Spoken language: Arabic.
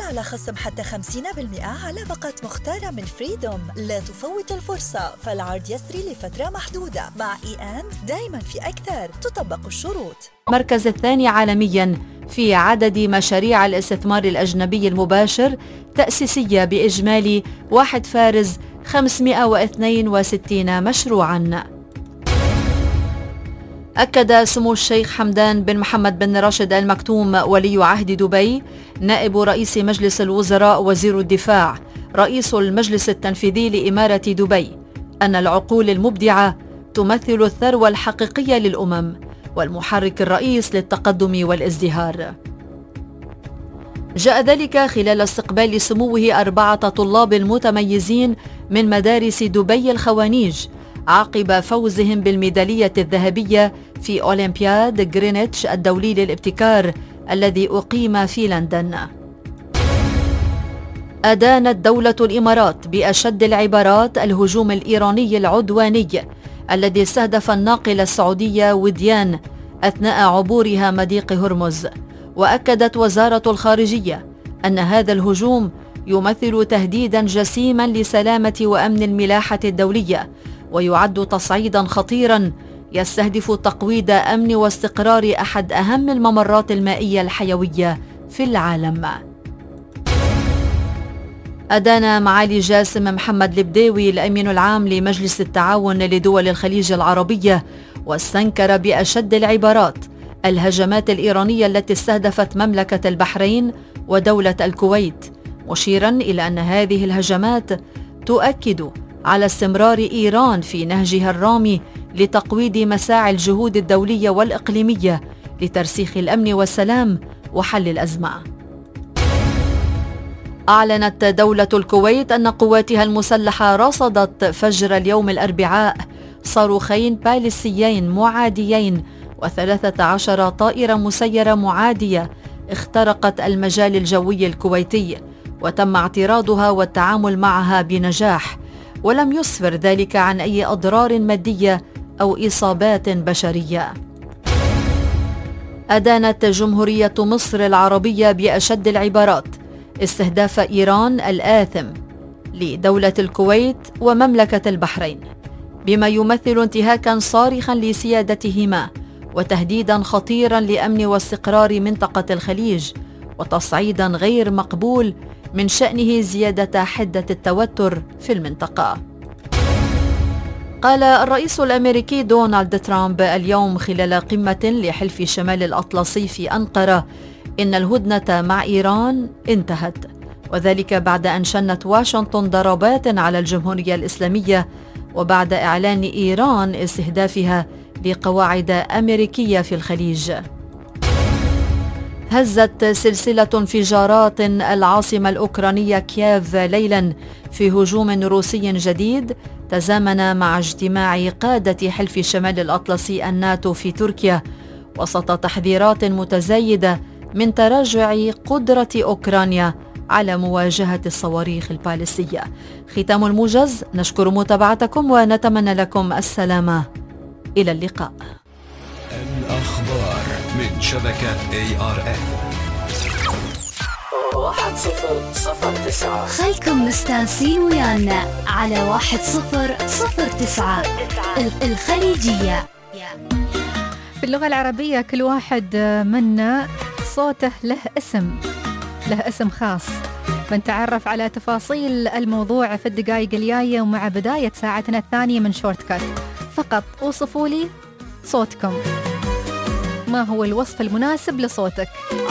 على خصم حتى 50% على باقة مختارة من فريدوم. لا تفوت الفرصة، فالعرض يسري لفترة محدودة. مع دايما في أكثر، تطبق الشروط. المركز الثاني عالميا في عدد مشاريع الاستثمار الأجنبي المباشر تأسيسية بإجمالي 1.562 مشروعا. أكد سمو الشيخ حمدان بن محمد بن راشد آل مكتوم ولي عهد دبي نائب رئيس مجلس الوزراء وزير الدفاع رئيس المجلس التنفيذي لإمارة دبي أن العقول المبدعة تمثل الثروة الحقيقية للأمم والمحرك الرئيس للتقدم والازدهار. جاء ذلك خلال استقبال سموه 4 طلاب متميزين من مدارس دبي الخوانيج عقب فوزهم بالميدالية الذهبية في أولمبياد غرينتش الدولي للابتكار الذي أقيم في لندن. أدانت دولة الإمارات بأشد العبارات الهجوم الإيراني العدواني الذي استهدف الناقلة السعودية وديان أثناء عبورها مضيق هرمز. وأكدت وزارة الخارجية أن هذا الهجوم يمثل تهديدا جسيما لسلامة وأمن الملاحة الدولية، ويعد تصعيدا خطيرا يستهدف تقويض أمن واستقرار أحد أهم الممرات المائية الحيوية في العالم. أدان معالي جاسم محمد البديوي الأمين العام لمجلس التعاون لدول الخليج العربية واستنكر بأشد العبارات الهجمات الإيرانية التي استهدفت مملكة البحرين ودولة الكويت، مشيرا إلى أن هذه الهجمات تؤكد على استمرار إيران في نهجها الرامي لتقويض مساعي الجهود الدولية والإقليمية لترسيخ الأمن والسلام وحل الأزمة. أعلنت دولة الكويت أن قواتها المسلحة رصدت فجر اليوم الأربعاء صاروخين باليستيين معاديين و13 طائرة مسيرة معادية اخترقت المجال الجوي الكويتي، وتم اعتراضها والتعامل معها بنجاح، ولم يسفر ذلك عن أي أضرار مادية أو إصابات بشرية. أدانت جمهورية مصر العربية بأشد العبارات استهداف إيران الآثم لدولة الكويت ومملكة البحرين، بما يمثل انتهاكا صارخا لسيادتهما وتهديدا خطيرا لأمن واستقرار منطقة الخليج، وتصعيدا غير مقبول من شأنه زيادة حدة التوتر في المنطقة. قال الرئيس الأمريكي دونالد ترامب اليوم خلال قمة لحلف شمال الأطلسي في أنقرة إن الهدنة مع إيران انتهت، وذلك بعد أن شنت واشنطن ضربات على الجمهورية الإسلامية وبعد إعلان إيران استهدافها لقواعد أمريكية في الخليج. هزت سلسلة انفجارات العاصمة الأوكرانية كييف ليلا في هجوم روسي جديد تزامن مع اجتماع قادة حلف شمال الأطلسي الناتو في تركيا وسط تحذيرات متزايدة من تراجع قدرة أوكرانيا على مواجهة الصواريخ البالستية. ختام الموجز، نشكر متابعتكم ونتمنى لكم السلامة. إلى اللقاء. الأخبار من شبكة ARN 1009. خلكم مستانسين ويانا على 1009 الخليجية. في اللغة العربية كل واحد منا صوته له اسم خاص. بنتعرف على تفاصيل الموضوع في الدقائق الجاية ومع بداية ساعتنا الثانية من شورت كات. فقط وصفوا لي صوتكم، ما هو الوصف المناسب لصوتك؟